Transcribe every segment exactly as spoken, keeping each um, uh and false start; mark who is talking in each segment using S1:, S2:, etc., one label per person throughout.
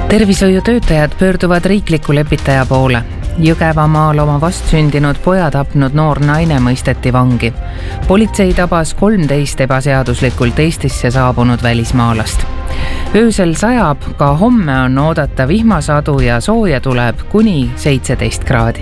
S1: Tervishoiutöötajad pöörduvad riikliku lepitaja poole. Jõgevamaal oma vastsündinud poja tapnud noor naine mõisteti vangi. Politsei tabas kolmteist ebaseaduslikult Eestisse saabunud välismaalast. Öösel sajab, ka homme on oodata vihmasadu ja sooja tuleb kuni seitseteist kraadi.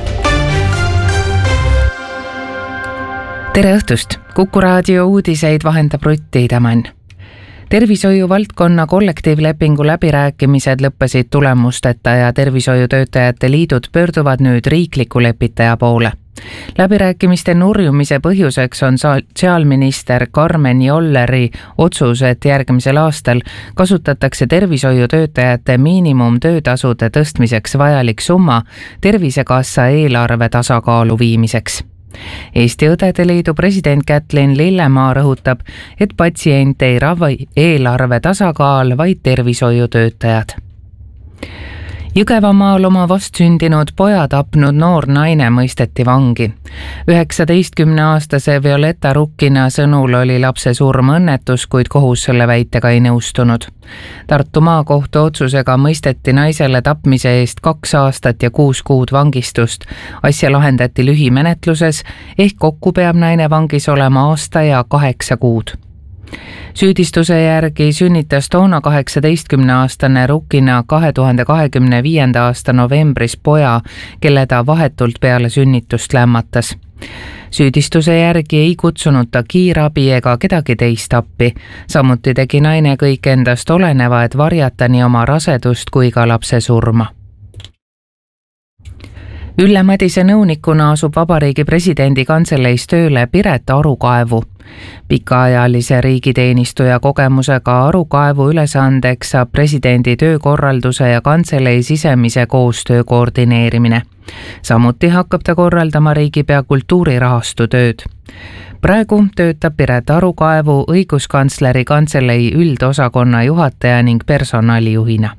S1: Tere õhtust! Kuku raadio uudiseid vahendab Rutt Tiidemann. Tervishoiu valdkonna kollektiivlepingu läbirääkimised lõppesid tulemusteta ja tervishoiutöötajate liidud pöörduvad nüüd riikliku lepitaja poole. Läbirääkimiste nurjumise põhjuseks on sotsiaalminister Karmen Jolleri otsus, et järgmisel aastal kasutatakse tervishoiutöötajate miinimumtöötasude tõstmiseks vajalik summa Tervisekassa eelarve tasakaalu viimiseks. Eesti Õdede Liidu president Kätlin Lillemaa rõhutab, et patsient ei ravi eelarve tasakaal, vaid tervishoiutöötajad. Jõgevamaal oma vastsündinud poja tapnud noor naine mõisteti vangi. üheksateistkümneaastase Violetta Rukkina sõnul oli lapse surm õnnetus, kuid kohus selle väitega ei nõustunud. Tartu maakohtu otsusega mõisteti naisele tapmise eest kaks aastat ja kuus kuud vangistust. Asja lahendati lühimenetluses, ehk kokku peab naine vangis olema aasta ja kaheksa kuud. Süüdistuse järgi sünnitas toona kaheksateistkümneaastane Rukkina kahe tuhande kahekümne viienda aasta novembris poja, kelle ta vahetult peale sünnitust lämmatas. Süüdistuse järgi ei kutsunud ta kiirabi ega kedagi teist appi. Samuti tegi naine kõik endast oleneva, et varjata nii oma rasedust kui ka lapse surma. Ülle Madise nõunikuna asub Vabariigi presidendi kantseleis tööle Piret Arukaevu. Pikaajalise riigiteenistuja kogemusega Arukaevu ülesandeks saab presidendi töökorralduse ja kantselei sisemise koostöö koordineerimine. Samuti hakkab ta korraldama riigipea kultuurirahastu tööd. Praegu töötab Piret Arukaevu õiguskantsleri kantselei üldosakonna juhataja ning personalijuhina.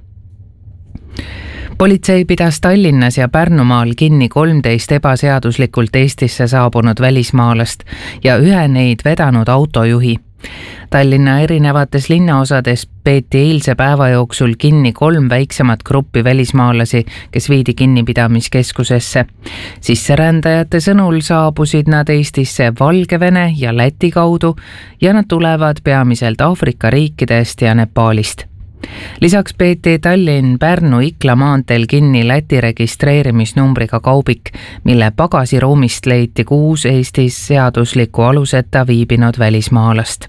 S1: Politsei pidas Tallinnas ja Pärnumaal kinni kolmteist ebaseaduslikult Eestisse saabunud välismaalast ja ühe neid vedanud autojuhi. Tallinna erinevates linnaosades peeti eilse päeva jooksul kinni kolm väiksemat gruppi välismaalasi, kes viidi kinnipidamiskeskusesse. Sisserändajate sõnul saabusid nad Eestisse Valgevene ja Läti kaudu ja nad tulevad peamiselt Aafrika riikidest ja Nepaalist. Lisaks peeti Tallinn-Pärnu-Ikla maanteel kinni Läti registreerimisnumbriga kaubik, mille pagasiruumist leiti kuus Eestis seadusliku aluseta viibinud välismaalast.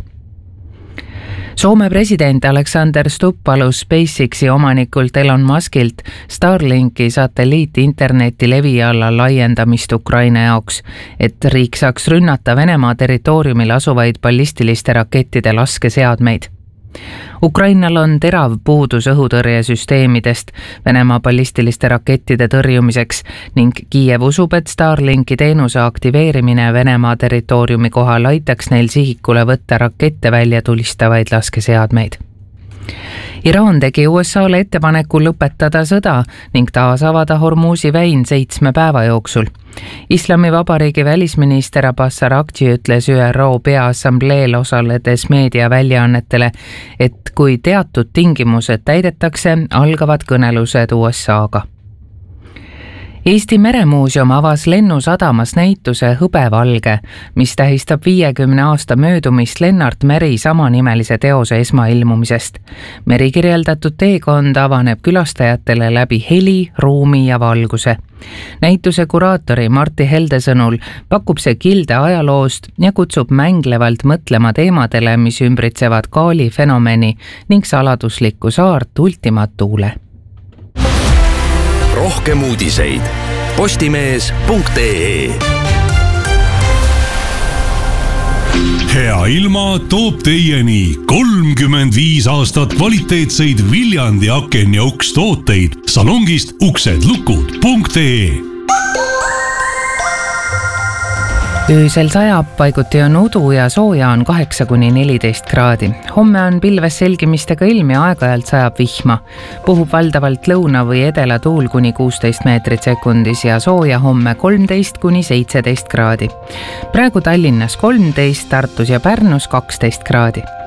S1: Soome president Alexander Stubb palus SpaceXi omanikult Elon Muskilt Starlinki satelliit-interneti levi alla laiendamist Ukraina jaoks, et riik saaks rünnata Venemaa territooriumil asuvaid ballistiliste rakettide laskeseadmeid. Ukrainal on terav puudus õhutõrjesüsteemidest Venemaa ballistiliste rakettide tõrjumiseks ning Kiiev usub, et Starlinki teenuse aktiveerimine Venemaa territooriumi kohal aitaks neil sihikule võtta rakette välja tulistavaid laskeseadmeid. Iraan tegi U S A-le ettepaneku lõpetada sõda ning taas avada Hormuzi väin seitsme päeva jooksul. Islamivabariigi välisminister Abbas Araghchi ütles Ü R O peaassambleel osaledes meediaväljaannetele, et kui teatud tingimused täidetakse, algavad kõnelused U S A-ga. Eesti Meremuuseum avas Lennusadamas näituse Hõbevalge, mis tähistab viiekümne aasta möödumist Lennart Meri samanimelise teose esmailmumisest. Meri kirjeldatud teekond avaneb külastajatele läbi heli, ruumi ja valguse. Näituse kuraatori Martti Helde sõnul pakub see kilde ajaloost ja kutsub mänglevalt mõtlema teemadele, mis ümbritsevad Kaali fenomeni ning saladuslikku saart Ultima Thule.
S2: Rohkem uudiseid postimees punkt ee.
S3: Hea ilma toob teieni kolmkümmend viis aastat kvaliteetseid Viljandi aken ja uks tooteid salongist uksedlukud punkt ee.
S1: Öösel sajab, paiguti on udu ja sooja on kaheksa kuni neliteist kraadi. Homme on pilves selgimistega ilm ja aeg-ajalt sajab vihma. Puhub valdavalt lõuna või edela tuul kuni kuusteist meetrit sekundis ja sooja homme kolmteist kuni seitseteist kraadi. Praegu Tallinnas kolmteist, Tartus ja Pärnus kaksteist kraadi.